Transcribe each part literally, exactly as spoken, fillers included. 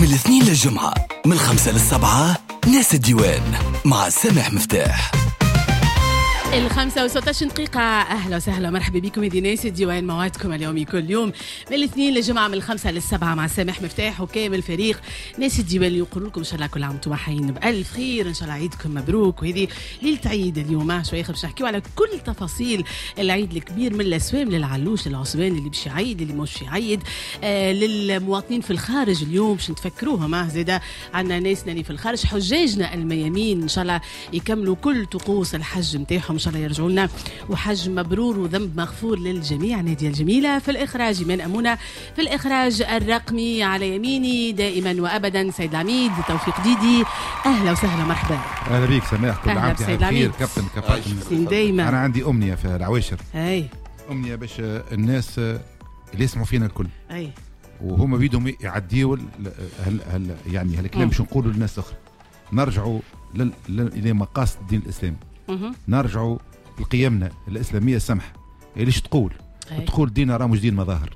الاثنين للجمعة من الخمسة للسبعة ناس الديوان مع سامح مفتاح. الخمسة وستاشر دقيقة. أهلا وسهلا مرحبا بكم يا ناس الديوان، موعدكم اليومي كل يوم من الاثنين للجمعة من الخمسة للسبعة مع سامح مفتاح وكامل فريق ناس الديوان اللي يقولوا لكم إن شاء الله كل عام وانتم حيين بألف خير، إن شاء الله عيدكم مبروك. وهذه ليلة عيد اليوم شوية باش نحكيو على كل تفاصيل العيد الكبير، من الأسوام للعلوش للعصبان اللي باش يعيد اللي مش يعيد، آه للمواطنين في الخارج اليوم باش نتفكروهم. آه زيدا عندنا ناسنا اللي في الخارج، حجاجنا الميامين إن شاء الله يكملوا كل طقوس الحج نتاعهم، إن شاء الله يرجعوا لنا وحج مبرور وذنب مغفور للجميع. نادية الجميلة في الإخراج، من أمونة في الإخراج الرقمي، على يميني دائما وأبدا سيد العميد توفيق ديدي. أهلا وسهلا مرحبا. أهلا بيك سماح، كل عام وانت بخير كابتن كابتن. دايما أنا عندي أمنية في العواشر، أي أمنية باش الناس اللي يسمعوا فينا الكل أي وهم بيدهم يعديوا هل هل يعني هالكلام باش نقولوا للناس أخرى، نرجعوا إلى مقاصد الدين الإسلامي، نرجعوا لقيمنا الإسلامية السمحة. ليش تقول أي. تقول ديننا راه مش دين مظاهر،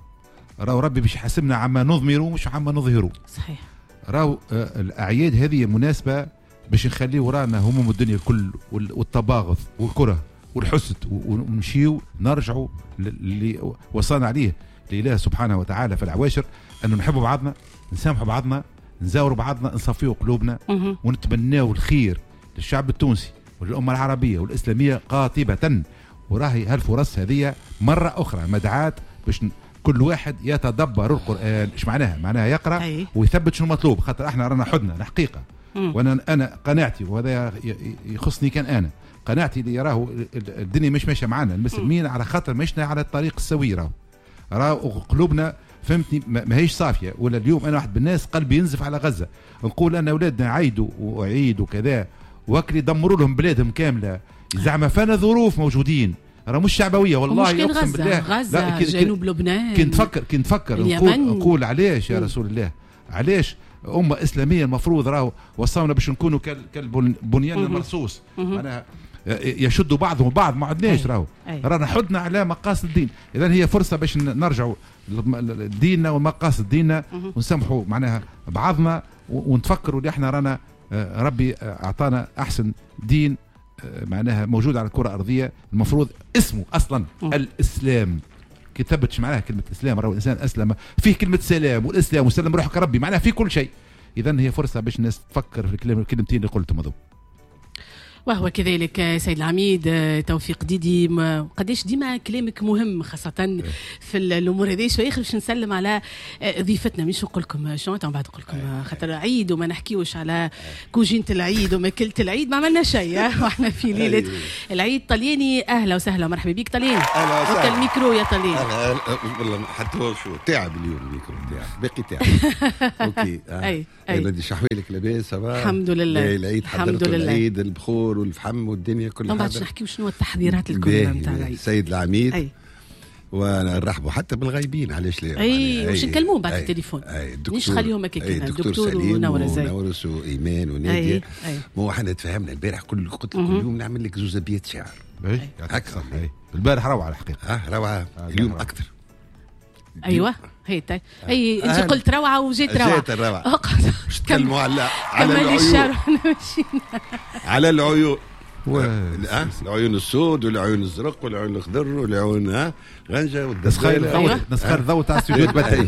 راهو ربي باش يحاسبنا عما نضمروا مش عما نظهروا. صحيح. راهو آه الأعياد هذه مناسبة باش نخليه ورانا هموم الدنيا الكل والتباغض والكره والحسد، ونمشيو نرجعوا اللي وصلنا عليه لله سبحانه وتعالى في العواشر، أنه نحب بعضنا، نسامحوا بعضنا، نزاوروا بعضنا، نصفيوا قلوبنا، ونتمناو الخير للشعب التونسي والأمة العربية والإسلامية قاطبة. وراهي هالفرص هذه مرة أخرى مدعاة باش كل واحد يتدبر القرآن. إيش معناها؟ معناها يقرأ أي. ويثبت شنو مطلوب، خاطر احنا رانا حدنا الحقيقة. وانا انا قناعتي، وهذا يخصني كان انا قناعتي اللي يراه الدنيا مش ماشيه معنا المسلمين على خاطر مشنا على الطريق السوي، راهو راهو قلوبنا فهمتني ما هيش صافيه. ولا اليوم انا واحد بالناس قلبي ينزف على غزه، نقول ان اولادنا عيدوا وعيدوا كذا وكل يدمروا لهم بلادهم كامله، زعما فانا ظروف موجودين راه مش شعبويه والله يقسم بالله. غزه جنوب لبنان كنت فكر كنت فكر نقول نقول علاش يا رسول الله، علاش أمة إسلامية المفروض راهو وصلنا باش نكونوا كالبنيان المرصوص، معناها يشد بعضهم بعض، ما عدناش راهو رانا حدنا على مقاصد الدين. إذن هي فرصة باش نرجعوا ديننا ومقاصد ديننا ونسامحوا معناها بعضنا، ونتفكروا اللي احنا رانا ربي أعطانا أحسن دين معناها موجود على الكرة الأرضية، المفروض اسمه أصلا الإسلام. كي ثبتش معناها كلمة إسلام، راهو الإنسان أسلم فيه كلمة سلام، والإسلام وسلم روحك ربي معناها في كل شيء. إذن هي فرصة باش الناس تفكر في الكلام الكلمتين اللي قلتهم هذو. وهو كذلك سيد العميد توفيق ديدي، قديش ديما كلامك مهم خاصة في الأمور هذه. شوية باش نسلم على ضيفتنا، مش نقول لكم شنو من بعد نقول لكم خاطر عيد وما نحكيوش على كوجينة العيد وماكلة العيد، ما عملنا شيء واحنا في ليلة العيد. طلياني أهلا وسهلا مرحبا بك طلياني. وقت الميكرو يا طلياني. والله حتى هو شو تعب اليوم الميكرو تاعي باقي تعب. اوكي اي اي بدي شحويلك لاباس؟ الحمد لله العيد الحمد لله، العيد البخور والفحم والدنيا كلها. ما بعدش نحكيو شنو التحضيرات الكل نتاع العيد. سيد العميد أي. ونرحبوا حتى بالغايبين، علاش لا؟ اي واش نكلموهم بعد التليفون، مش خليهم هكاك. الدكتور ونورس ونورس وايمان وناديه. مو احنا تفهمنا البارح كل قلت كل يوم نعمل لك زوز ابيات شعر. اي هكا البارح روعه الحقيقه. اه روعه اليوم اكثر. ايوه هي تاي. اي انت آه. قلت روعه وجيت روعه. جيت الروعه. مش تكلموا على على العيون على العيون أه؟ العيون السود والعيون الزرق والعيون الخضر والعيون ها غنجه والدسخيل. أيوة. نسخر ضوء تاع السجود بدأي.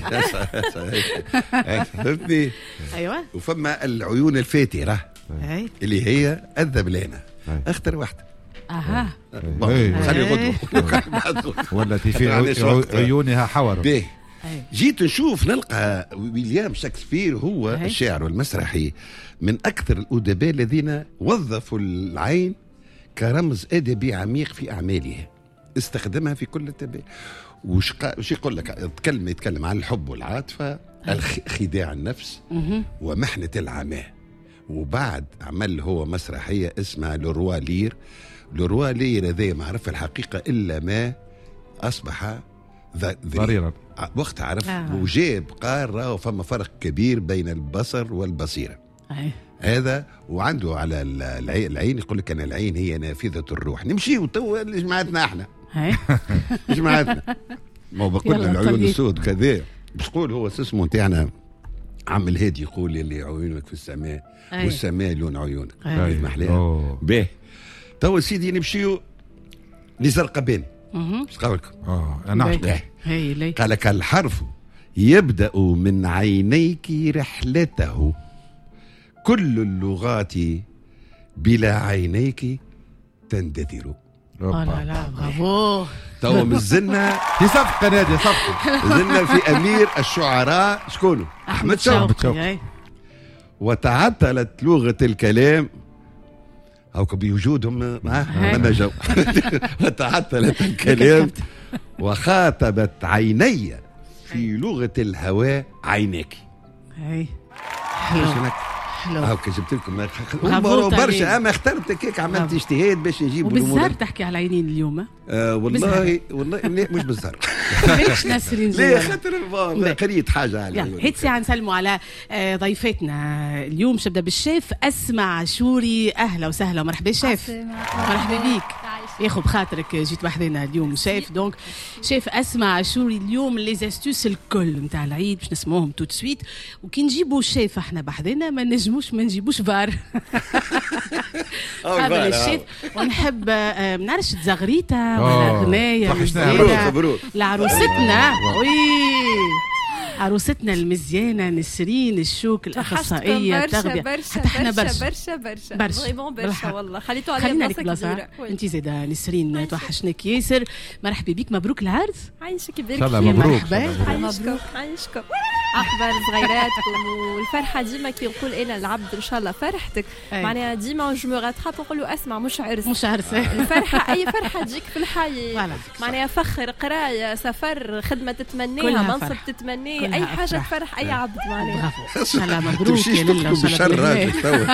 فهمتني؟ ايوه. وفما العيون الفاتره اللي هي الذبلانه، اختر واحده. اها خلي غدوه والتي في عيونها حور. جيت نشوف نلقى ويليام شكسبير هو الشاعر والمسرحي من أكثر الأدباء الذين وظفوا العين كرمز أدبي عميق في أعماله، استخدمها في كل التباين. وش يقول لك؟ يتكلم يتكلم عن الحب والعاطفة، خداع النفس ومحنة العماه. وبعد عمل هو مسرحية اسمها لوروا لير. لوروا لير هذا ما عرف الحقيقة إلا ما أصبح ضريرا وقت عرف. آه. وجاب قال راهو فما فرق كبير بين البصر والبصيرة. أي. هذا وعنده على العين يقول لك أن العين هي نافذة الروح. نمشي وتو جماعتنا احنا جماعتنا ما بقول العيون السود كذا باش تقول هو اسمه نتاعنا عم الهادي يقول اللي عيونك في السماء أي. والسماء لون عيونك أي. محلاها باهي. توا سيدي نمشيو لزرقبان. اش قال لكم؟ اه انا هي لي قال لك الحرف يبدأ من عينيك رحلته، كل اللغات بلا عينيك تندثر. لا لا برافو. تو مازلنا في صفقه نادي صفقه مازلنا في امير الشعراء شكونه؟ احمد شوقي. وتعطلت لغه الكلام هاك بوجودهم ما نجوا. وتعطلت الكلام وخاطبت عيني في لغه الهواء عينيك. هاي حلو حلو. هاك جبت لكم برشا، اما اخترت هيك عملت اجتهاد باش نجيب الامور. وبالزهر تحكي على العينين اليوم؟ آه والله والله مش بالزهر. ماكش ناسرين ليه خاطر قريت حاجه على يعني حيت ساعه نسلموا على ضيفتنا اليوم. باش نبدا بالشيف اسماء عاشوري. اهلا وسهلا ومرحبا شيف. مرحبا بيك ياخذ بخاطرك جيت وحدنا اليوم شيف. دونك شيف اسماء عاشوري اليوم لي زاستوس الكل نتاع العيد باش نسموهم تو سويت. وكي نجيبوا شيف احنا بحذنا ما نجموش ما نجيبوش فار. هذا الشيف. ونحب ما نعرفش تزغريته ولا غنايه مبروك لعروستنا. وي عروستنا المزيانه نسرين الشوك الاخصائيه التغذيه. حتى احنا برشا برشا برشا برشا برشا والله خليتوا على بلاصه كبيره. انت زاده نسرين توحشناك ياسر. مرحبا بك مبروك العرس. عايشك بارك فيك. مبروك عايشكم عايشكم. اخبار صغيراتكم والفرحه ديما كي نقول انا العبد ان شاء الله فرحتك معناها ديما جو مو غاتراب نقول له اسمع مش عرس مش عرس. الفرحه اي فرحه تجيك في الحياه معناها فخر قرايه سفر خدمه تتمنيها منصب تتمنيه اي حاجه تفرح اي عبد معناها. ان شاء الله مبروك يا لله. بالشر راجل توا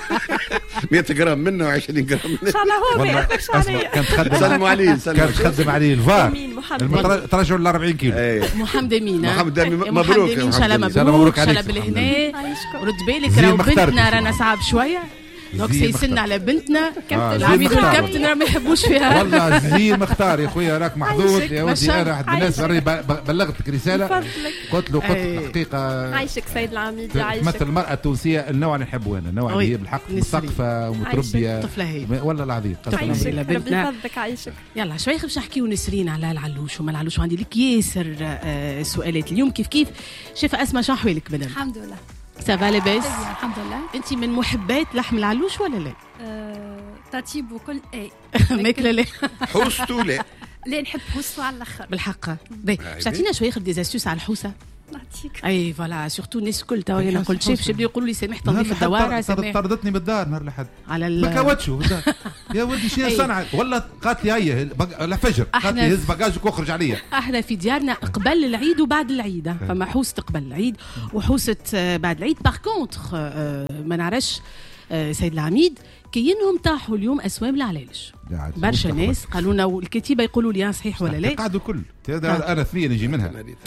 مية جرام منه وعشرين جرام منه ان شاء الله هو ما ياكلش عليه. كانت تخدم سلموا عليه كانت تخدم عليه الفار ترجعوا ل أربعين كيلو. محمد امين محمد مبروك ان شاء الله مبروك ان شاء الله بالهنا. رد بالك راهو بنتنا رانا صعب شويه دونك سيسن على بنتنا. العبيد الكابتن راه ما يحبوش فيها. والله زين مختار يا خويا راك محظوظ يا ودي. انا واحد من الناس بلغتك رساله قلت له قلت حقيقه عايشك سيد العميد عايشك. تمثل المراه التونسيه النوع اللي نحبه انا النوع اللي هي بالحق مثقفه ومتربيه والله العظيم. عايشك ربي يحفظك عايشك. يلا شوي باش نحكيو نسرين على العلوش وما العلوش. وعندي لك ياسر سؤالات اليوم كيف كيف. شايفه اسماء شو احوالك مدام؟ الحمد لله سافا لاباس الحمد لله. انت من محبات لحم العلوش ولا لا؟ أه... تطيب وكل ايه ماكله لا حوسته لا لا نحب حوسته على الاخر بالحق. باهي باش تعطينا شويه خد ديزاستوس على الحوسه. نعطيك. اي فوالا سورتو الناس الكل تو انا قلت شيف شباب يقولوا لي سامح تنظيف الدوار. سامح طردتني من الدار نهار الاحد على الكاوتشو يا ولدي شنو صنعت والله قالت لي هيا الفجر قالت لي هز باجاجك واخرج عليا. احنا في ديارنا قبل العيد وبعد العيد فما حوسه قبل العيد وحوسه بعد العيد. باغ كونتر ما نعرفش سيد العميد كاينهم طاحوا اليوم اسوام العلاج. برشا ناس قالوا لنا والكتيبه يقولوا لي صحيح ولا لا. قعدوا كل انا اثنين نجي منها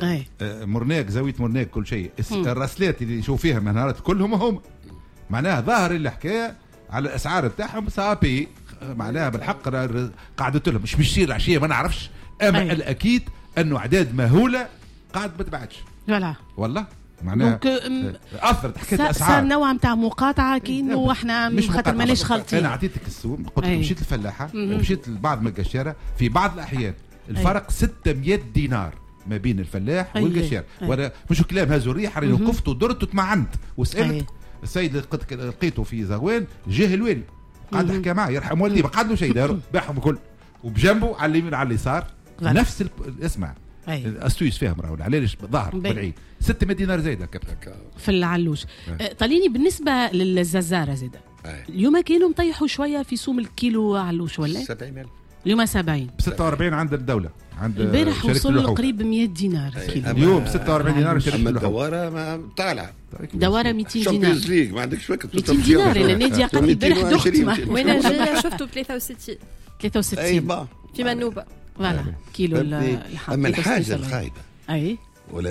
مرناك زاويه مرناك كل شيء. الرسلات اللي نشوف فيها منهارات كلهم هم معناها ظاهر الحكايه على الاسعار بتاعهم صافي معناها بالحق قعدت لهم مش بيصير العشيه ما نعرفش. اما أي. الاكيد انه اعداد مهوله قاعد ما تبعتش فوالا والله معناها اثرت حكايه الاسعار. صار نوع نتاع مقاطعه كأنه احنا خاطر ماناش خالطين. انا عطيتك السوق قلت مشيت الفلاحه ومشيت لبعض من القشاره في بعض الاحيان الفرق ستمية دينار ما بين الفلاح والقشار. وانا مش كلام هزوا الريح راني وقفت ودرت وتمعنت وسالت السيد اللي لقيته في زغوان جاه الوالي قعد يحكي معاه يرحم والدي ما قعد له شيء داروا باعهم الكل وبجنبه على اليمين على اليسار نفس اسمع استويس فيهم راهو علاش ظهر بالعيد ستمية دينار زايده في العلوش. طاليني بالنسبه للززاره زاده اليوم كانوا مطيحوا شويه في سوم الكيلو علوش ولا سبعين ألف اليوم سبعين ب ستة وأربعين عند الدوله عند البارح وصل قريب مية دينار الكيلو. اليوم ستة وأربعين دينار شركه اللحوم. الدواره ما طالعه دواره ميتين دينار ليج ما عندكش وقت ميتين دينار. انا نادي قال لي البارح دخت وانا جايه شفته ب ثلاثة وستين ثلاثة وستين في منوبه فوالا كيلو اللحم. اما الحاجه الخايبه اي ولا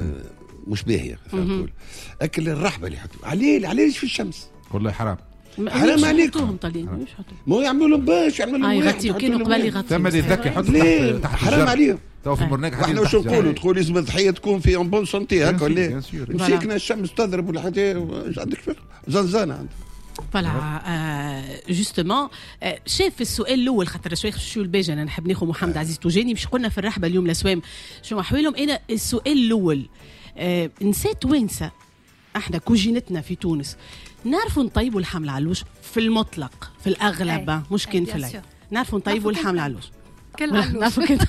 مش باهيه نقول اكل الرحبه اللي يحطوا عليه عليه في الشمس والله حرام حرام عليكم. ما يعملوا لهم باش يعملوا لهم يغطيو كانوا قبل يغطيو ثم اللي يذكي يحط تحت حرام عليهم تو في المرناق احنا واش نقولوا تقول لازم الضحيه تكون في اون بون سونتي هكا ولا مسكنا الشمس تضرب ولا حاجه عندك زنزانه عندك فوالا جوستومون شاف السؤال الاول خاطر شويه شو الباجي انا نحب ناخذ محمد عزيز توجاني باش قلنا في الرحبه اليوم لسوام شنو احوالهم. انا السؤال الاول آه نسيت وينسى احنا كوجينتنا في تونس نعرفوا نطيبوا الحمل على الوجه في المطلق في الاغلب أي. مش كان في الليل نعرفوا نطيبوا الحمل على الوجه كل نعرفوا كده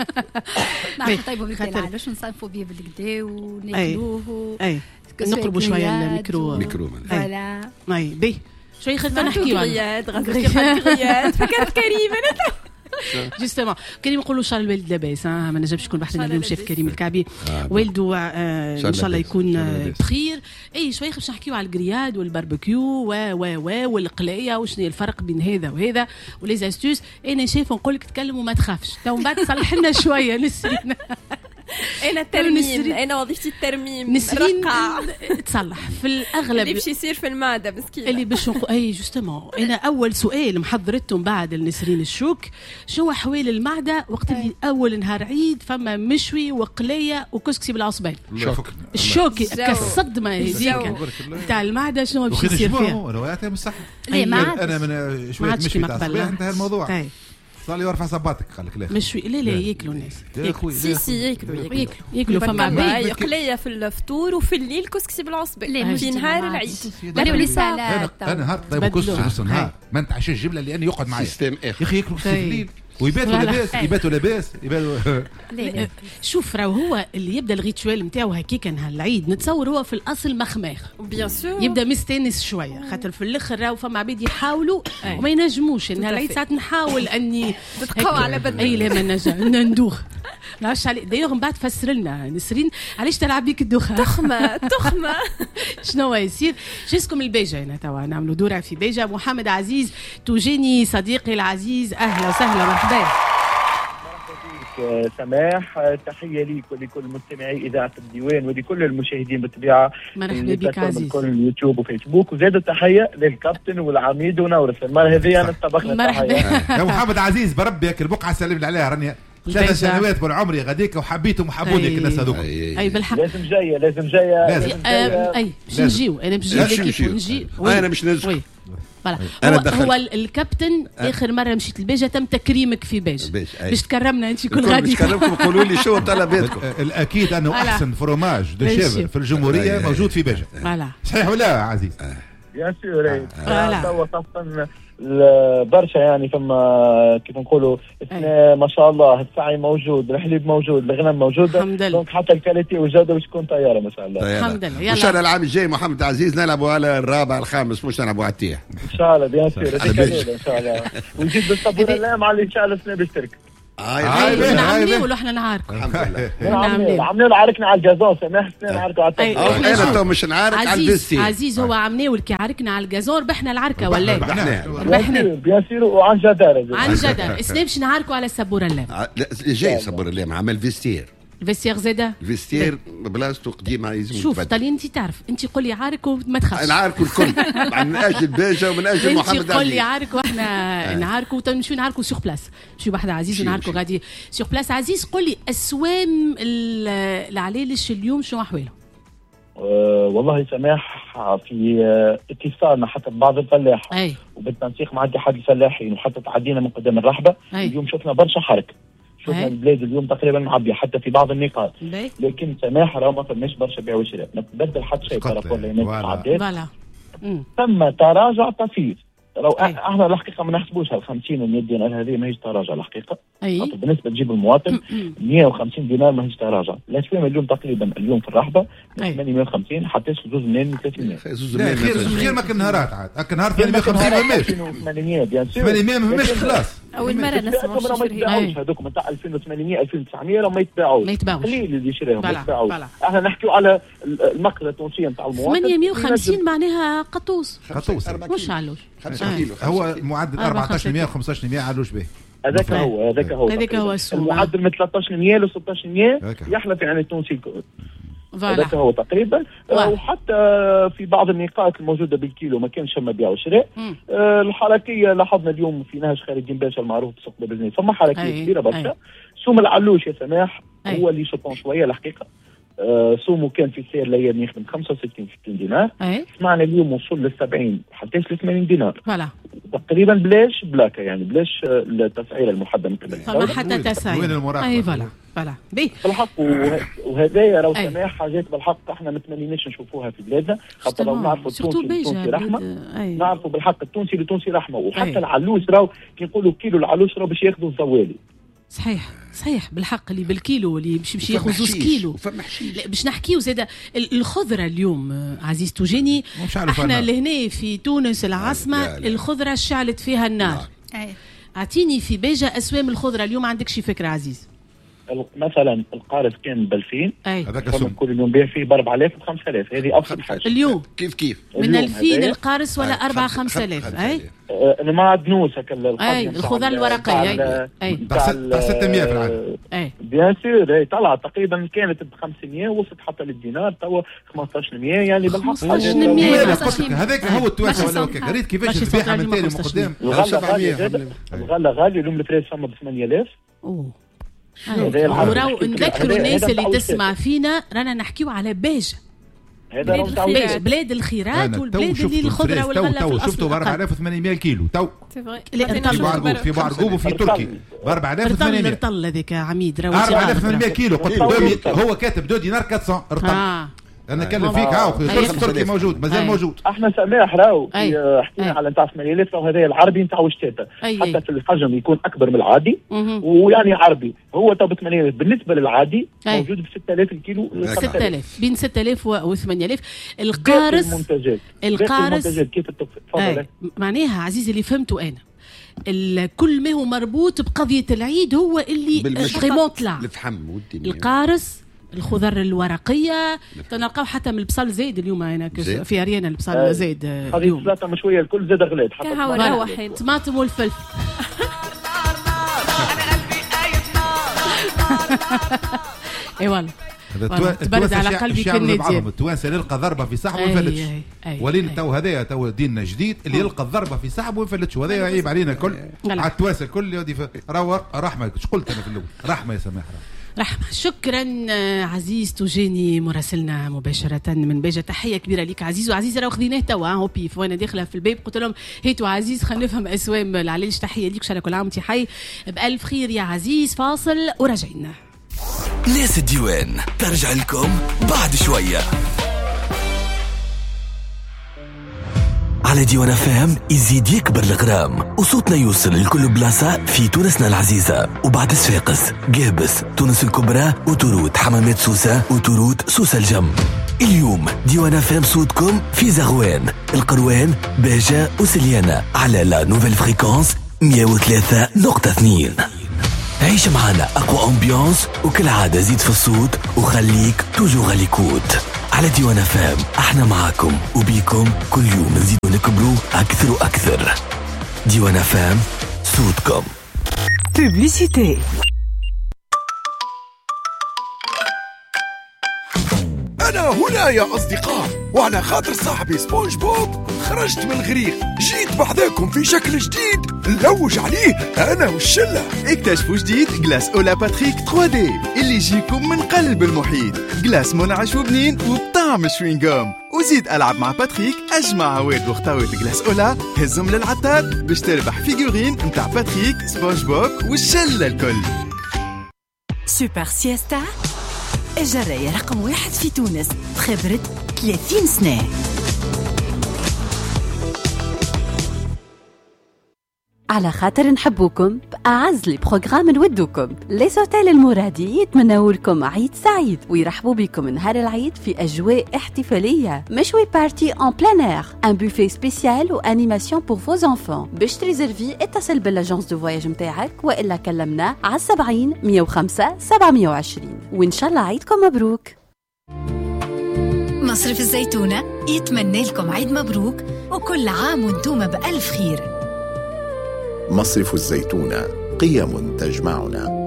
نعرفوا نطيبوا بالكل على الوجه نصنفوا بيه بالكدا وناكلوه اي نقربوا شويه الميكرو ميكرو فوالا اي بي شويه خلينا نحكيوا غياد غياد فكرت كريم انا جوستومون كريم نقولوا ان شاء الله الوالد لاباس ما نجمش يكون بحثنا اليوم شاف كريم الكعبي والده ان شاء الله يكون بخير. اي شويه باش نحكيوا على الجرياد والباربيكيو و و و والقلايه وشنو الفرق بين هذا وهذا ولي زاستوس. انا شايفه نقول لك تكلم وما تخافش تو من بعد تصلح لنا شويه نسرين انا الترميم انا وظيفتي الترميم نسرين تصلح في الاغلب اللي باش يصير في المعده مسكينه اللي باش نقول اي جوستومون. انا اول سؤال محضرتهم بعد النسرين الشوك شو احوال المعده وقت اللي اول نهار عيد فما مشوي وقلايه وكسكسي بالعصبين الشوك كالصدمه هذيك تاع المعده شنو باش يصير فيها انا وقتها مش صح انا من شويه مشوي تاع الصباح انتهى الموضوع صار لي ورفع صباتك قال لك لا مش لا لا ياكلوا الناس ياكلوا سي سي ياكلوا ياكلوا ياكلوا فما باي قليه في الفطور وفي الليل كسكسي بالعصبه في نهار العيد لا لي سالاد انا نهار طيب كسكسي نص النهار ما نتعشى الجمله لانه يقعد معايا يا اخي ياكلوا في الليل ويباتوا لاباس يباتوا لاباس يباتوا شوف راهو هو اللي يبدا الريتوال نتاعو هكاك نهار العيد نتصور هو في الاصل مخماخ بيان سور يبدا مستانس شويه خاطر في الاخر راهو فما عباد يحاولوا وما ينجموش نهار العيد ساعات نحاول اني تتقوى على بدني اي لا ما نجم ندوخ نعرفش عليه دايوغ من بعد فسر لنا نسرين علاش تلعب بيك الدخان تخمه تخمه شنو يصير جيسكم البيجا هنا توا نعملوا دوره في بيجا. محمد عزيز توجاني صديقي العزيز اهلا وسهلا مرحبا سماح تحيه ليك ولكل مستمعي اذاعه الديوان ولكل المشاهدين بالطبيعه مرحبا بك عزيز كل اليوتيوب وفيسبوك وزاد تحيه للكابتن والعميد ونورس المره هذه انا استبقنا مرحبا يا محمد عزيز بربي ياك البقعه سلم عليها راني ثلاث سنوات من عمري غاديك وحبيتهم وحبوني الناس هذوك اي بالحق لازم جايه لازم جايه لازم اي باش نجيو انا باش نجي نجي انا مش نجي هو, هو الكابتن اخر مره مشيت لبيجا تم تكريمك في بيجا باش تكرمنا انت كل غادي باش تكرمكم قولوا لي شو طلباتكم. الاكيد انه احسن فروماج دو شيفر في الجمهوريه موجود في بيجا صحيح ولا عزيز؟ يا سيدي توا صفن برشا يعني فما كيف نقولوا ما شاء الله السعي موجود الحليب موجود الغنم موجود دونك حتى الكاليتي والجوده باش تكون طياره ما شاء الله الحمد لله. ان شاء الله العام الجاي محمد عزيز نلعبوا على الرابع الخامس مش نلعبوا على التيه ان شاء الله بيان سور ان شاء الله ونزيد بالصبور اللام على ان شاء الله السنه بيشترك هاي نعملوا له احنا نعاركوا الحمد لله نعملوا عملوا عاركنا على الجازون سماح نعاركوا على الطبخ انا تو مش نعارك على الفيستي عزيز هو عملوا كي عاركنا على الجازون ربحنا العركه ولا ربحنا بيان سور وعن جدار عن جدار اسنا باش نعاركوا على السبوره اللام جاي صبور اللام عمل فيستير الفيستير زاده الفيستير بلاصتو قديمه يلزم شوف طالين انت تعرف انت قول لي عارك وما تخافش نعاركوا الكل من اجل بيجا ومن اجل محمد عزيز قول لي عارك واحنا نعاركوا تمشيو نعاركوا سور بلاس مشيو واحد عزيز ونعاركوا غادي سور بلاس. عزيز قول لي اسوام العلالش اليوم شنو احوالهم؟ أه والله سماح في اتصالنا حتى ببعض الفلاحه وبالتنسيق مع اتحاد الفلاحين وحتى تعدينا من قدام الرحبه اليوم شفنا برشا حركه شفنا البلاد اليوم تقريبا معبيه حتى في بعض النقاط لكن سماح راه ما فماش برشا بيع وشراء ما تبدل حتى شيء بارابور للناس تعدات ثم تراجع طفيف لو احنا الحقيقه ما نحسبوش هال خمسين و مية دينار هذه ماهيش تراجع الحقيقه اي بالنسبه تجيب المواطن مية وخمسين دينار ماهيش تراجع الاسهم اليوم تقريبا اليوم في الرحبه ثمانمية وخمسين حتى زوج ملايين وثلاثمية لا خير غير ما كان نهارات عاد هكا نهار ثمانمية وخمسين ما ماش ثمانمية بيان سور ثمانمية ما ماش خلاص اول مره نسمعوا ما يتباعوش هذوك نتاع ألفين وثمانمية ألفين وتسعمية راه ما يتباعوش ما يتباعوش قليل اللي يشريهم ما يتباعوش احنا نحكيو على المقله التونسيه نتاع المواطن ثمانمية وخمسين معناها قطوس قطوس مش علوش خمسة كيلو هو معدل أربعطاش بالمية خمسطاش بالمية علوش به هذاك هو هذاك هو هذاك هو السوق المعدل من ثلاثطاش بالمية ل ستطاش بالمية يحلى في عن التونسي هذاك هو تقريبا وحتى في بعض النقاط الموجوده بالكيلو ما كانش ما بيع وشراء الحركيه لاحظنا اليوم في نهج خارج باشا المعروف بسوق بزنس فما حركيه كبيره برشا سوم العلوش يا سماح هو اللي شوبون شويه الحقيقه. آه سومه كان في سير الايام يخدم خمسة وستين ستين دينار، سمعنا اليوم وصل ل سبعين حتى ل ثمانين دينار فوالا تقريبا بلاش بلاكه، يعني بلاش التسعير المحدد من قبل فما حتى تسعير. وين المراقبه؟ اي فوالا فوالا بالحق. وهذايا راهو سماح حاجات بالحق احنا ما تمنيناش نشوفوها في بلادنا، خاطر لو نعرفوا التونسي التونسي رحمه، نعرفوا بالحق التونسي التونسي رحمه. وحتى أي. العلوش راهو كي نقولوا كيلو العلوش راهو باش ياخذوا زوالي. صحيح صحيح بالحق، اللي بالكيلو اللي باش باش ياخذ زوج كيلو. لا باش نحكيو زاده الخضره اليوم عزيز توجيني، احنا لهنا في تونس العاصمه الخضره شعلت فيها النار. اعطيني في بيجا اسوام الخضره اليوم، عندك شي فكره عزيز؟ مثلا القارص كان ب ألفين، هذاك كل يوم بيع فيه ب أربعة آلاف و خمسة آلاف، هذه ابسط حاجه اليوم. كيف كيف من ألفين القارص ولا أربعة خمسة آلاف. اي انا ما عدنوش هكا اي الخضار الورقيه اي تاع ستمية في العام. اي بيان سور اي طلع تقريبا كانت ب خمسمية وصلت حتى للدينار توا خمسطاش مية، يعني بالحق هذاك هو التوانسه ولا هكا. قريت كيفاش تبيعها من تاني مقدام الغله غاليه. اليوم الفريس فما ب ثمانية آلاف. اوه وراو نذكروا الناس اللي تسمع فينا رانا نحكيو على بيجا، هذا بلاد الخيرات والبلاد اللي الخضره والغله في الاصل. شفتوا ب أربعة آلاف وثمانمية كيلو تو في بعرقوب في بعرقوب وفي تركي ب أربعة آلاف وثمانمية. الرطل هذيك عميد راهو أربعة آلاف وثمانمية كيلو. قلت هو كاتب دو دينار أربعمية رطل. آه. انا كلم فيك هاو تركي موجود مازال موجود. احنا سماح راهو حكينا على نتاع ثمانية آلاف، راهو هذا العربي نتاع وشتاتا حتى في الحجم يكون اكبر من العادي، ويعني عربي هو تو ب ثمانية آلاف بالنسبه للعادي موجود ب ستة آلاف الكيلو. ستة آلاف بين ستة آلاف و ثمانية آلاف. القارص المنتجات القارص كيف تفضل معناها عزيزي اللي فهمته انا كل ما هو مربوط بقضيه العيد هو اللي القيمه طلع القارص الخضر الورقيه تنلقاو حتى من البصل زايد اليوم. هنا في اريانا البصل زايد اليوم. هذه ثلاثه مشويه الكل زاد غلات حتى الطماطم والفلفل. اي والله تبرد على قلبي كل بعضهم. التوانسه اللي يلقى ضربه في صاحبه ويفلتش، ولين تو هذايا تو ديننا جديد اللي يلقى الضربه في صاحبه ويفلتش، وهذا يعيب علينا الكل على التوانسه الكل. يودي روق رحمه. ايش قلت انا في الاول؟ رحمه يا سماح. رحمة. شكرا عزيز توجيني مراسلنا مباشرة من بيجا. تحية كبيرة لك عزيز. وعزيز راهو خذيناه توا هو بيف وانا داخلة في الباب قلت لهم هيتو عزيز خلينا نفهم اسوام العلاج. تحية ليك شارك كل عام وانت حي بألف خير يا عزيز. فاصل وراجعين. ناس الديوان ترجع لكم بعد شوية على ديوان فام. يزيد يكبر الغرام وصوتنا يوصل لكل بلاصة في تونسنا العزيزة. وبعد صفاقس قابس تونس الكبرى وتروت حمامات سوسة وتروت سوسة الجم. اليوم ديوان فام صوتكم في زغوان القروان باجة وسليانة على لا نوفيل فريكونس مية وثلاثة نقطة اثنين. عيش معنا أقوى أمبيانس وكل عادة زيد في الصوت وخليك توجو غاليكوت على ديوان فام. احنا معاكم وبيكم كل يوم نزيدوا نكبروا أكثر وأكثر. ديوان فام صوتكم. بوبليسيتي. أنا هنا يا أصدقاء، وعلى خاطر صاحبي سبونج بوب خرجت من الغريق، جيت بحذاكم في شكل جديد نلوج عليه أنا والشلة. اكتشفوا جديد جلاس أولا باتريك ثري دي اللي يجيكم من قلب المحيط. جلاس منعش وبنين وبطعم شوينغوم. وزيد ألعب مع باتريك أجمع عواد وخطاوة جلاس أولا، هزهم للعطار باش تربح فيجورين متاع باتريك سبونج بوب والشلة الكل. سوبر سيستا الجراية رقم واحد في تونس بخبرة ثلاثين سنة. على خاطر نحبوكم بأعز لي بروغرام نودوكم. لي سوتيل المرادي يتمنوا لكم عيد سعيد ويرحبوا بكم نهار العيد في أجواء احتفالية. مشوي بارتي ان بلان اير، ان بوفيه سبيسيال وانيماسيون بور فوز انفون. باش تريزرفي اتصل بالاجونس دو فواياج متاعك والا كلمنا على سبعين مية وخمسة سبعمية وعشرين. وإن شاء الله عيدكم مبروك. مصرف الزيتونة يتمنى لكم عيد مبروك وكل عام وانتم بألف خير. مصرف الزيتونة قيم تجمعنا.